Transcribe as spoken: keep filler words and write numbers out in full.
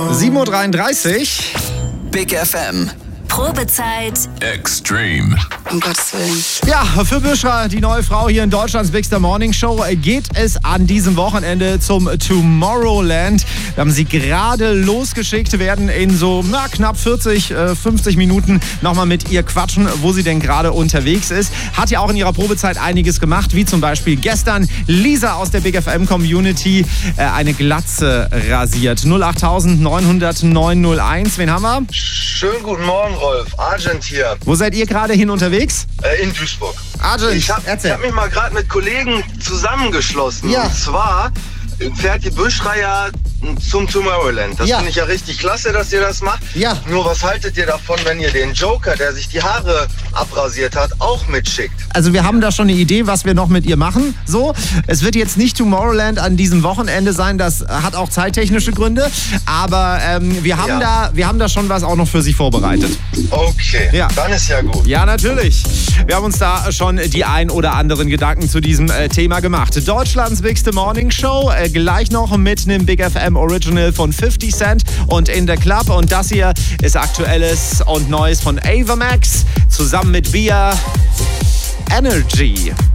sieben Uhr dreiunddreißig. Big F M. Probezeit Extreme. Um Gottes Willen. Ja, für Büschra, die neue Frau hier in Deutschlands Bigster Morning Show, geht es an diesem Wochenende zum Tomorrowland. Wir haben sie gerade losgeschickt, werden in so na, knapp vierzig, fünfzig Minuten nochmal mit ihr quatschen, wo sie denn gerade unterwegs ist. Hat ja auch in ihrer Probezeit einiges gemacht, wie zum Beispiel gestern Lisa aus der Big F M Community äh, eine Glatze rasiert. null acht neun null null neun null eins, wen haben wir? Schönen guten Morgen, Rolf. Argent hier. Wo seid ihr gerade hin unterwegs? Äh, in Duisburg. Argent, ich habe erzähl. hab mich mal gerade mit Kollegen zusammengeschlossen. Ja. Und zwar fährt die Büschra ja zum Tomorrowland. Das Ja. finde ich ja richtig klasse, dass ihr das macht. Ja. Nur was haltet ihr davon, wenn ihr den Joker, der sich die Haare abrasiert hat, auch mitschickt? Also wir haben da schon eine Idee, was wir noch mit ihr machen. So, es wird jetzt nicht Tomorrowland an diesem Wochenende sein, das hat auch zeittechnische Gründe. Aber ähm, wir, haben Ja. da, wir haben da schon was auch noch für sie vorbereitet. Okay, Ja. dann ist ja gut. Ja, natürlich. Wir haben uns da schon die ein oder anderen Gedanken zu diesem äh, Thema gemacht. Deutschlands Bigste Morning Show, äh, gleich noch mit einem Big F M Original von fifty Cent und In The Club. Und das hier ist Aktuelles und Neues von Ava Max zusammen mit Bia. Energy.